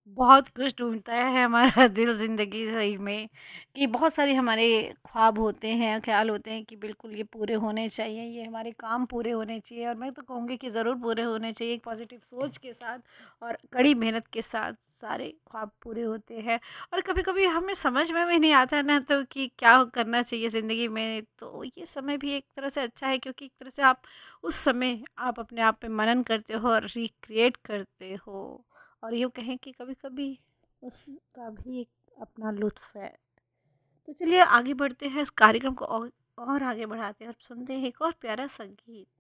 बहुत कुछ ढूँढता है हमारा दिल ज़िंदगी सही में, कि बहुत सारे हमारे ख्वाब होते हैं, ख़्याल होते हैं कि बिल्कुल ये पूरे होने चाहिए, ये हमारे काम पूरे होने चाहिए, और मैं तो कहूँगी कि ज़रूर पूरे होने चाहिए। एक पॉज़िटिव सोच के साथ और कड़ी मेहनत के साथ सारे ख्वाब पूरे होते हैं। और कभी-कभी हमें समझ में भी नहीं आता ना, तो कि क्या करना चाहिए ज़िंदगी में, तो ये समय भी एक तरह से अच्छा है, क्योंकि एक तरह से आप उस समय आप अपने आप पे मनन करते हो और रिक्रिएट करते हो। और यूँ कहें कि कभी-कभी उसका भी एक अपना लुत्फ़ है। तो चलिए आगे बढ़ते हैं, इस कार्यक्रम को और आगे बढ़ाते हैं और सुनते हैं एक और प्यारा-सा गीत।